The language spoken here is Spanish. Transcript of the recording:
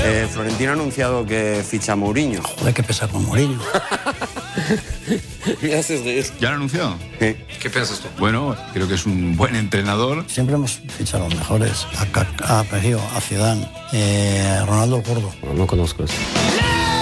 Florentino ha anunciado que ficha a Mourinho. Joder, qué pesa con Mourinho. Me haces reír. ¿Ya lo anunció? Sí. ¿Qué piensas tú? Bueno, creo que es un buen entrenador. Siempre hemos fichado a los mejores. A Kaká, a Zidane, Ronaldo Gordo. No conozco eso.